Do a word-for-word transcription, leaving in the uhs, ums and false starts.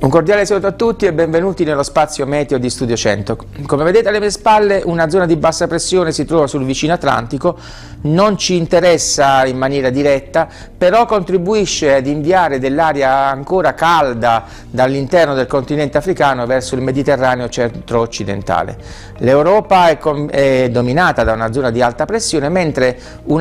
Un cordiale saluto a tutti e benvenuti nello spazio meteo di Studio cento. Come vedete alle mie spalle una zona di bassa pressione si trova sul vicino Atlantico, non ci interessa in maniera diretta, però contribuisce ad inviare dell'aria ancora calda dall'interno del continente africano verso il Mediterraneo centro-occidentale. L'Europa è, è dominata da una zona di alta pressione, mentre una